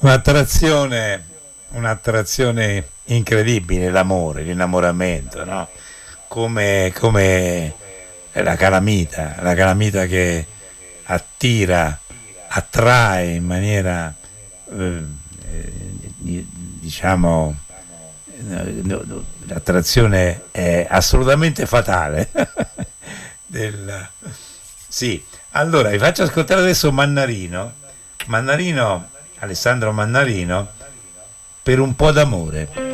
Un'attrazione, un'attrazione incredibile, l'amore, l'innamoramento, no? Come la calamita che attira, attrae in maniera, eh, diciamo, l'attrazione è assolutamente fatale. del... Sì, allora vi faccio ascoltare adesso Mannarino, Alessandro Mannarino, per un po' d'amore.